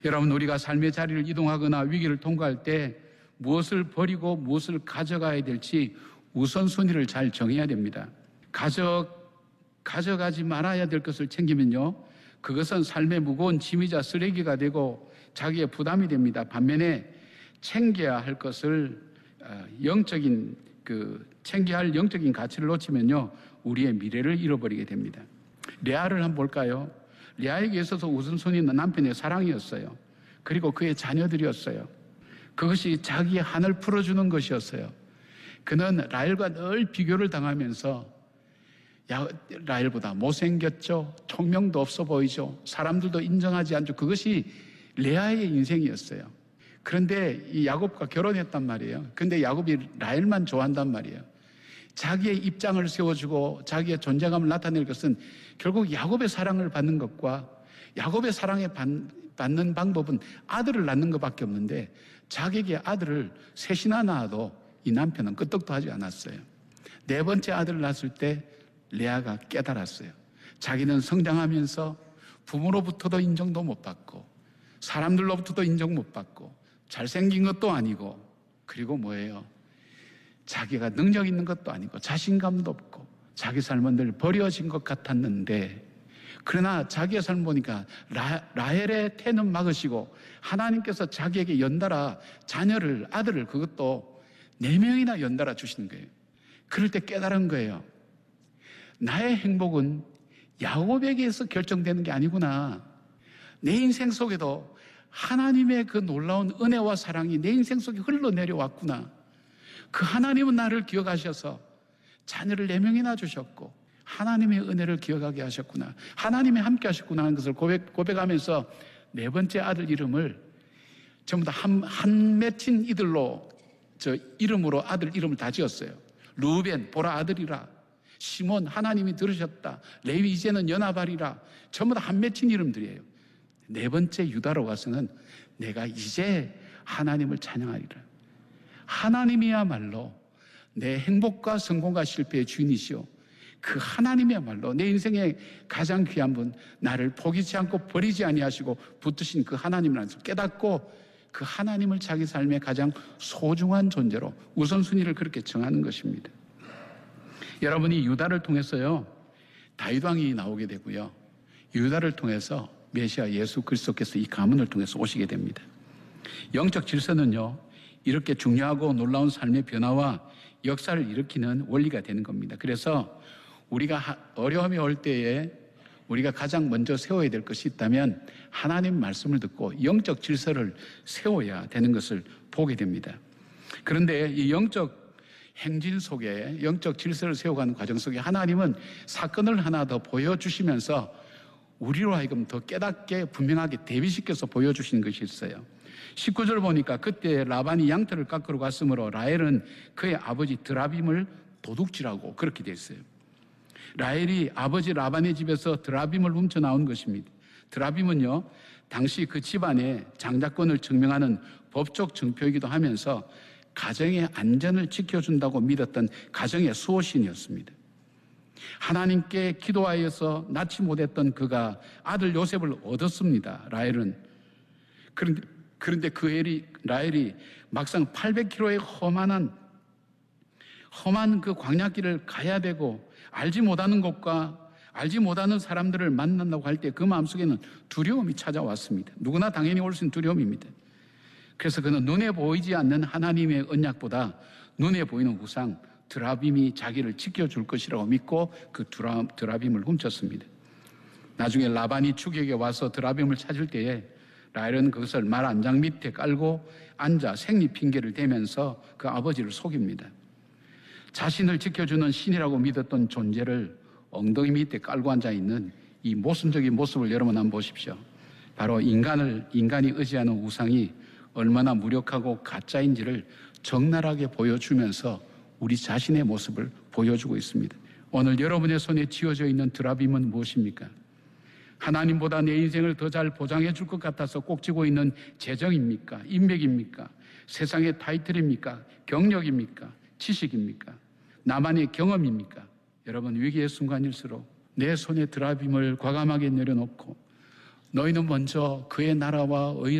여러분, 우리가 삶의 자리를 이동하거나 위기를 통과할 때 무엇을 버리고 무엇을 가져가야 될지 우선순위를 잘 정해야 됩니다. 가져가지 말아야 될 것을 챙기면요, 그것은 삶의 무거운 짐이자 쓰레기가 되고 자기의 부담이 됩니다. 반면에 챙겨야 할 것을 챙겨야 할 영적인 가치를 놓치면요, 우리의 미래를 잃어버리게 됩니다. 레아를 한번 볼까요? 레아에게 있어서 우선순위는 남편의 사랑이었어요. 그리고 그의 자녀들이었어요. 그것이 자기의 한을 풀어주는 것이었어요. 그는 라헬과 늘 비교를 당하면서 라헬보다 못생겼죠. 총명도 없어 보이죠. 사람들도 인정하지 않죠. 그것이 레아의 인생이었어요. 그런데 이 야곱과 결혼했단 말이에요. 그런데 야곱이 라헬만 좋아한단 말이에요. 자기의 입장을 세워주고 자기의 존재감을 나타낼 것은 결국 야곱의 사랑을 받는 것과 야곱의 사랑에 받는 방법은 아들을 낳는 것밖에 없는데 자기에게 아들을 셋이나 낳아도 이 남편은 끄떡도 하지 않았어요. 네 번째 아들을 낳았을 때 레아가 깨달았어요. 자기는 성장하면서 부모로부터도 인정도 못 받고 사람들로부터도 인정 못 받고 잘생긴 것도 아니고 그리고 뭐예요? 자기가 능력 있는 것도 아니고 자신감도 없고 자기 삶은 늘 버려진 것 같았는데 그러나 자기의 삶을 보니까 라헬의 태는 막으시고 하나님께서 자기에게 연달아 자녀를 아들을 그것도 4명이나 연달아 주시는 거예요. 그럴 때 깨달은 거예요. 나의 행복은 야곱에게서 결정되는 게 아니구나. 내 인생 속에도 하나님의 그 놀라운 은혜와 사랑이 내 인생 속에 흘러내려왔구나. 그 하나님은 나를 기억하셔서 자녀를 4명이나 주셨고 하나님의 은혜를 기억하게 하셨구나. 하나님이 함께 하셨구나 하는 것을 고백하면서 4번째 아들 이름을 전부 다 한 맺힌 이름으로 아들 이름을 다 지었어요. 루벤, 보라 아들이라. 시몬, 하나님이 들으셨다. 레위, 이제는 연합하리라. 전부 다 한 맺힌 이름들이에요. 4번째 유다로 가서는 내가 이제 하나님을 찬양하리라. 하나님이야말로 내 행복과 성공과 실패의 주인이시오. 그 하나님이야말로 내 인생의 가장 귀한 분, 나를 포기치 않고 버리지 아니하시고 붙드신 그 하나님이라는 것을 깨닫고 그 하나님을 자기 삶의 가장 소중한 존재로 우선순위를 그렇게 정하는 것입니다. 여러분이 유다를 통해서요, 다윗 왕이 나오게 되고요, 유다를 통해서 메시아 예수 그리스도께서 이 가문을 통해서 오시게 됩니다. 영적 질서는요, 이렇게 중요하고 놀라운 삶의 변화와 역사를 일으키는 원리가 되는 겁니다. 그래서 우리가 어려움이 올 때에 우리가 가장 먼저 세워야 될 것이 있다면 하나님 말씀을 듣고 영적 질서를 세워야 되는 것을 보게 됩니다. 그런데 이 영적 행진 속에 영적 질서를 세워가는 과정 속에 하나님은 사건을 하나 더 보여주시면서 우리로 하여금 더 깨닫게 분명하게 대비시켜서 보여주시는 것이 있어요. 19절 보니까 그때 라반이 양털을 깎으러 갔으므로 라헬은 그의 아버지 드라빔을 도둑질하고 그렇게 됐어요. 라헬이 아버지 라반의 집에서 드라빔을 훔쳐 나온 것입니다. 드라빔은요, 당시 그 집안의 장자권을 증명하는 법적 증표이기도 하면서 가정의 안전을 지켜준다고 믿었던 가정의 수호신이었습니다. 하나님께 기도하여서 낳지 못했던 그가 아들 요셉을 얻었습니다. 라헬은. 그런데 라헬이 막상 800km의 험한 그 광야길을 가야 되고 알지 못하는 곳과 알지 못하는 사람들을 만난다고 할 때 그 마음속에는 두려움이 찾아왔습니다. 누구나 당연히 올 수 있는 두려움입니다. 그래서 그는 눈에 보이지 않는 하나님의 언약보다 눈에 보이는 우상 드라빔이 자기를 지켜줄 것이라고 믿고 그 드라빔을 훔쳤습니다. 나중에 라반이 추격에 와서 드라빔을 찾을 때에 라헬은 그것을 말 안장 밑에 깔고 앉아 생리 핑계를 대면서 그 아버지를 속입니다. 자신을 지켜주는 신이라고 믿었던 존재를 엉덩이 밑에 깔고 앉아있는 이 모순적인 모습을 여러분 한번 보십시오. 바로 인간이 의지하는 우상이 얼마나 무력하고 가짜인지를 적나라하게 보여주면서 우리 자신의 모습을 보여주고 있습니다. 오늘 여러분의 손에 쥐어져 있는 드라빔은 무엇입니까? 하나님보다 내 인생을 더 잘 보장해 줄 것 같아서 꼭 쥐고 있는 재정입니까? 인맥입니까? 세상의 타이틀입니까? 경력입니까? 지식입니까? 나만의 경험입니까? 여러분, 위기의 순간일수록 내 손에 드라빔을 과감하게 내려놓고 너희는 먼저 그의 나라와 의